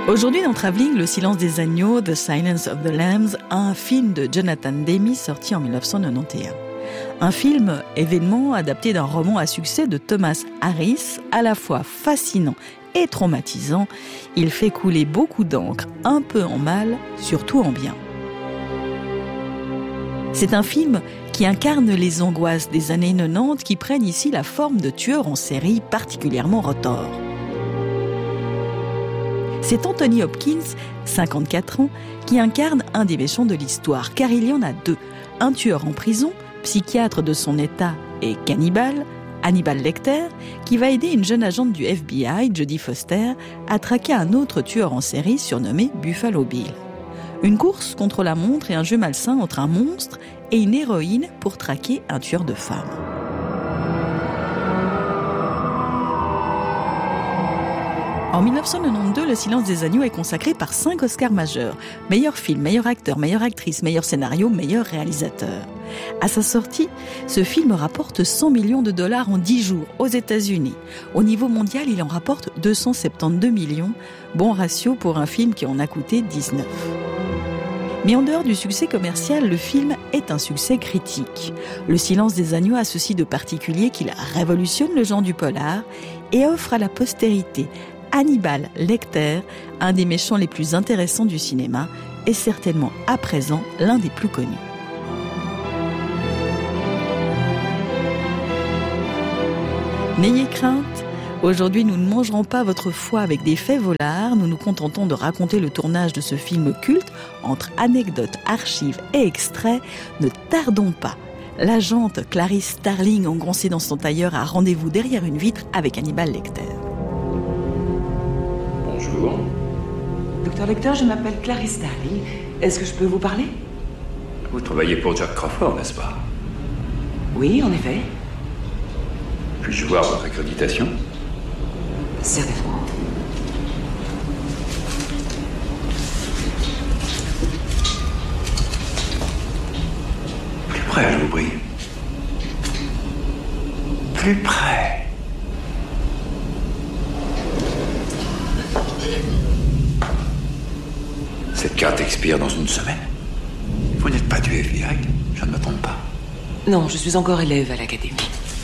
Aujourd'hui dans Travelling, Le silence des agneaux, The Silence of the Lambs, un film de Jonathan Demme sorti en 1991. Un film événement adapté d'un roman à succès de Thomas Harris, à la fois fascinant et traumatisant. Il fait couler beaucoup d'encre, un peu en mal, surtout en bien. C'est un film qui incarne les angoisses des années 90 qui prennent ici la forme de tueurs en série particulièrement retors. C'est Anthony Hopkins, 54 ans, qui incarne un des méchants de l'histoire, car il y en a deux. Un tueur en prison, psychiatre de son état et cannibale, Hannibal Lecter, qui va aider une jeune agente du FBI, Jodie Foster, à traquer un autre tueur en série surnommé Buffalo Bill. Une course contre la montre et un jeu malsain entre un monstre et une héroïne pour traquer un tueur de femmes. En 1992, Le silence des agneaux est consacré par 5 Oscars majeurs. Meilleur film, meilleur acteur, meilleure actrice, meilleur scénario, meilleur réalisateur. À sa sortie, ce film rapporte $100 millions en 10 jours aux États-Unis. Au niveau mondial, il en rapporte 272 millions. Bon ratio pour un film qui en a coûté 19. Mais en dehors du succès commercial, le film est un succès critique. Le silence des agneaux a ceci de particulier qu'il révolutionne le genre du polar et offre à la postérité Hannibal Lecter, un des méchants les plus intéressants du cinéma, et certainement à présent l'un des plus connus. N'ayez crainte, aujourd'hui nous ne mangerons pas votre foie avec des faits volards, nous nous contentons de raconter le tournage de ce film culte entre anecdotes, archives et extraits. Ne tardons pas. L'agente Clarice Starling, engoncée dans son tailleur, a rendez-vous derrière une vitre avec Hannibal Lecter. Bonjour. Docteur Lecter, je m'appelle Clarice Starling. Est-ce que je peux vous parler? Vous travaillez pour Jack Crawford, n'est-ce pas? Oui, en effet. Puis-je voir votre accréditation? Certainement. Plus près, je vous prie. Plus près. Cette carte expire dans une semaine. Vous n'êtes pas du FBI, je ne me trompe pas. Non, je suis encore élève à l'académie.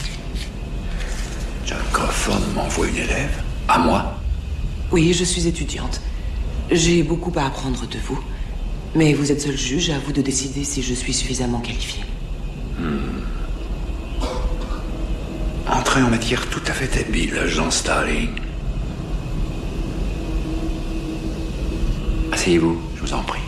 Jack Crawford m'envoie une élève? À moi? Oui, je suis étudiante. J'ai beaucoup à apprendre de vous. Mais vous êtes seul juge, à vous de décider si je suis suffisamment qualifiée. Entrez en matière tout à fait habile, agent Starling. Asseyez-vous, je vous en prie.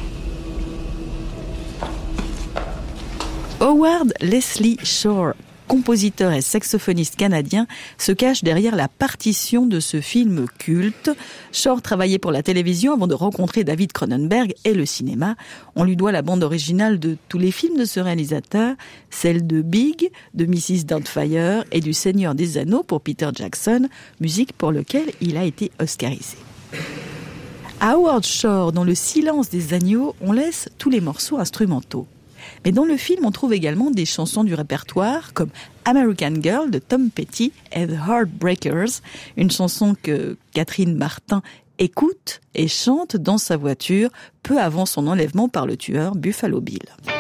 Howard Leslie Shore, compositeur et saxophoniste canadien, se cache derrière la partition de ce film culte. Shore travaillait pour la télévision avant de rencontrer David Cronenberg et le cinéma. On lui doit la bande originale de tous les films de ce réalisateur, celle de Big, de Mrs. Doubtfire et du Seigneur des Anneaux pour Peter Jackson, musique pour laquelle il a été oscarisé. À Howard Shore, dans Le silence des agneaux, on laisse tous les morceaux instrumentaux. Mais dans le film, on trouve également des chansons du répertoire comme American Girl de Tom Petty et The Heartbreakers, une chanson que Catherine Martin écoute et chante dans sa voiture peu avant son enlèvement par le tueur Buffalo Bill.